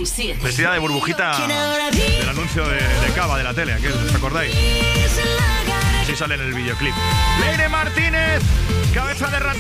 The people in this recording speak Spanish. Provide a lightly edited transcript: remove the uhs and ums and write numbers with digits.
27. Vestida de burbujita del anuncio de Cava de la tele, ¿os acordáis? Así sale en el videoclip. Leire Martínez, cabeza de ratón.